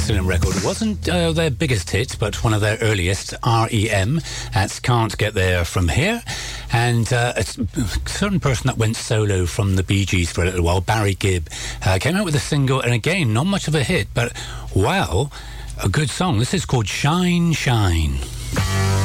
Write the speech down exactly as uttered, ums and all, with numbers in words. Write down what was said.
excellent record. It wasn't uh, their biggest hit, but one of their earliest, R E M. That's Can't Get There From Here. And uh, a certain person that went solo from the Bee Gees for a little while, Barry Gibb, uh, came out with a single, and again, not much of a hit, but wow, a good song. This is called Shine, Shine.